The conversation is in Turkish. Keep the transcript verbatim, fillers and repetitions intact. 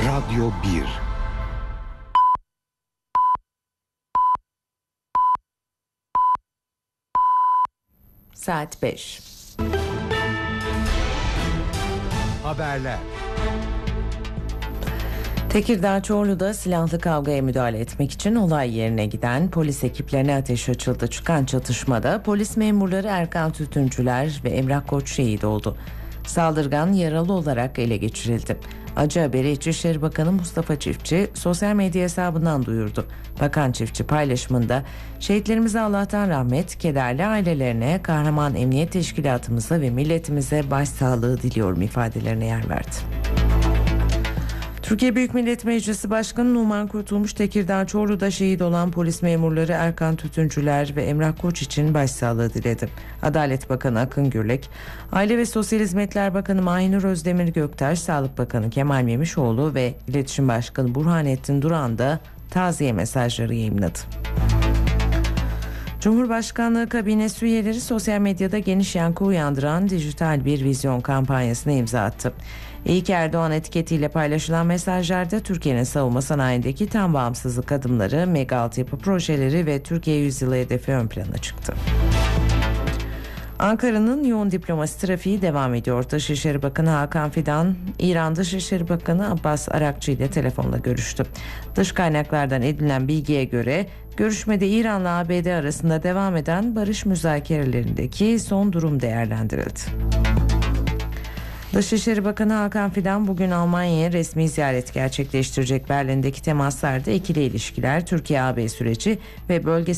Radyo bir. Saat beş. Haberler. Tekirdağ Çorlu'da silahlı kavgaya müdahale etmek için olay yerine giden polis ekiplerine ateş açıldı. Çıkan çatışmada polis memurları Erkan Tütüncüler ve Emrah Koç şehit oldu. Saldırgan yaralı olarak ele geçirildi. Acı haberi İçişleri Bakanı Mustafa Çiftçi sosyal medya hesabından duyurdu. Bakan Çiftçi paylaşımında şehitlerimize Allah'tan rahmet, kederli ailelerine, kahraman emniyet teşkilatımıza ve milletimize başsağlığı diliyorum ifadelerine yer verdi. Türkiye Büyük Millet Meclisi Başkanı Numan Kurtulmuş, Tekirdağ Çorlu'da şehit olan polis memurları Erkan Tütüncüler ve Emrah Koç için başsağlığı diledi. Adalet Bakanı Akın Gürlek, Aile ve Sosyal Hizmetler Bakanı Mahinur Özdemir Göktaş, Sağlık Bakanı Kemal Memişoğlu ve İletişim Başkanı Burhanettin Duran da taziye mesajları yayımladı. Cumhurbaşkanlığı kabinesi üyeleri sosyal medyada geniş yankı uyandıran dijital bir vizyon kampanyasına imza attı. İyi ki Erdoğan etiketiyle paylaşılan mesajlarda Türkiye'nin savunma sanayindeki tam bağımsızlık adımları, mega altyapı projeleri ve Türkiye yüzyılı hedefi ön plana çıktı. Ankara'nın yoğun diplomasi trafiği devam ediyor. Dışişleri Bakanı Hakan Fidan, İran Dışişleri Bakanı Abbas Arakçı ile telefonla görüştü. Dış kaynaklardan edinilen bilgiye göre görüşmede İran'la A B D arasında devam eden barış müzakerelerindeki son durum değerlendirildi. Dışişleri Bakanı Hakan Fidan bugün Almanya'ya resmi ziyaret gerçekleştirecek. Berlin'deki temaslarda ikili ilişkiler, Türkiye-A B süreci ve bölgesel